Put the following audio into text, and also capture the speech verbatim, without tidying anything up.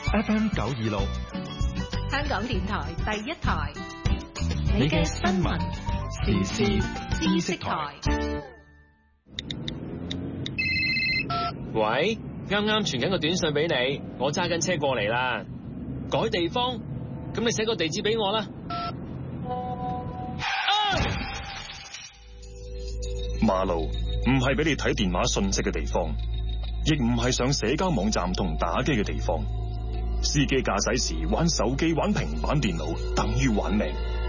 F M 九二六， 香港電台第一台， 你嘅新聞時事知識台。 喂，啱啱傳緊個短信俾你，我揸緊車過嚟啦。改地方，咁你寫個地址俾我啦。 馬路唔係俾你睇電話信息嘅地方，亦唔係上社交網站同打機嘅地方。司機駕駛時玩手機、玩平板電腦，等於玩命。